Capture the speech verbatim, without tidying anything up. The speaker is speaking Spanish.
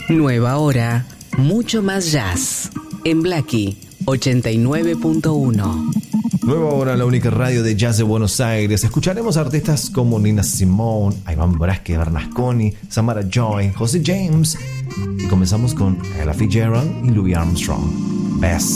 Nueva hora, mucho más jazz. En Blackie ochenta y nueve punto uno. Nueva hora, la única radio de jazz de Buenos Aires. Escucharemos artistas como Nina Simone, Iván Brasque Bernasconi, Samara Joy, José James. Y comenzamos con Ella Fitzgerald y Louis Armstrong. Best.